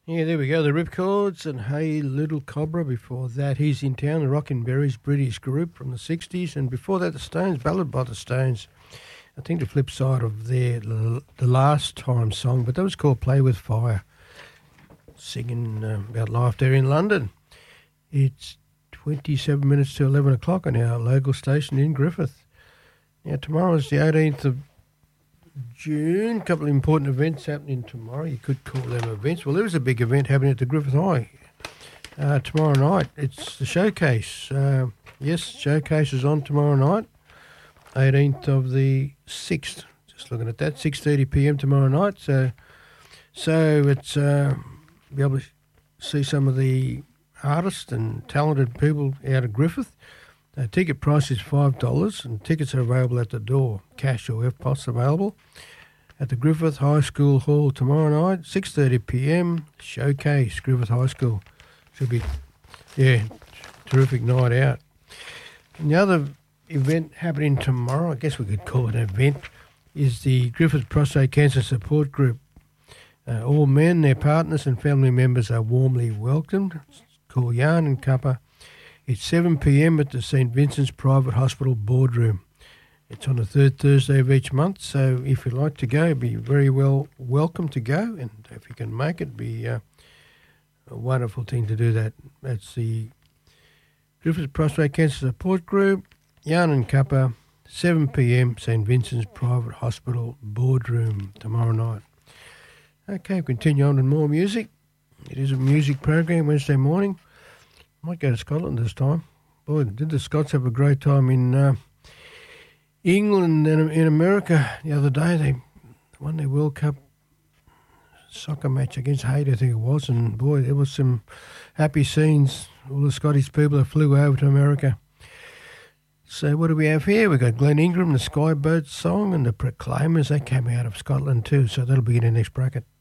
Yeah, there we go. The Ripcords and Hey Little Cobra. Before that, He's in Town, the Rockin' Berries British group from the 60s. And before that, the Stones, Ballad by the Stones. I think the flip side of the Last Time song, but that was called Play With Fire, singing about life there in London. It's 27 minutes to 11 o'clock on our local station in Griffith. Now, tomorrow is the 18th of June. A couple of important events happening tomorrow. You could call them events. Well, there is a big event happening at the Griffith High tomorrow night. It's the Showcase. Yes, Showcase is on tomorrow night, 18th of the 6th. Just looking at that, 6:30 p.m. tomorrow night. So it's be able to see some of the artists and talented people out of Griffith. Ticket price is $5 and tickets are available at the door, cash or FPOS available, at the Griffith High School Hall tomorrow night, 6:30 p.m, Showcase, Griffith High School. Should be, terrific night out. And the other event happening tomorrow, I guess we could call it an event, is the Griffith Prostate Cancer Support Group. All men, their partners and family members are warmly welcomed. It's called Yarn and Cuppa. It's 7 p.m. at the St Vincent's Private Hospital Boardroom. It's on the third Thursday of each month, so if you'd like to go, be very well welcome to go, and if you can make it, be a wonderful thing to do that. That's the Griffith Prostate Cancer Support Group, Yarn and Cuppa, 7 p.m, St Vincent's Private Hospital Boardroom tomorrow night. Okay, we'll continue on with more music. It is a music program Wednesday morning. Might go to Scotland this time. Boy, did the Scots have a great time in England and in America the other day. They won their World Cup soccer match against Haiti, I think it was, and boy, there was some happy scenes. All the Scottish people that flew over to America. So what do we have here? We've got Glenn Ingram, the Skyboat song, and the Proclaimers. That came out of Scotland too, so that'll be in the next bracket.